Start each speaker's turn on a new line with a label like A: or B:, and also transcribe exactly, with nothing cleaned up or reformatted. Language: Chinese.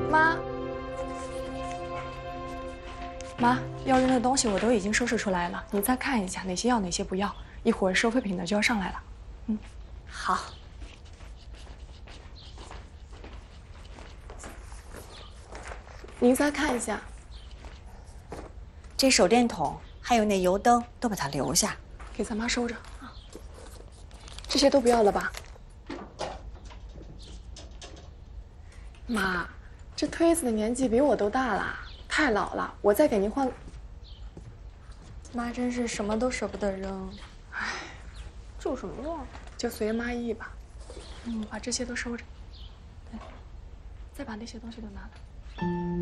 A: 妈，妈，要扔的东西我都已经收拾出来了，你再看一下哪些要，哪些不要。一会儿收废品的就要上来了。嗯，
B: 好。
A: 您再看一下，
B: 这手电筒还有那油灯都把它留下，
A: 给咱妈收着啊。这些都不要了吧？妈，这推子的年纪比我都大了，太老了，我再给您换。
C: 妈真是什么都舍不得扔，
A: 唉，住什么用？就随妈意吧。嗯，把这些都收着。对，再把那些东西都拿来。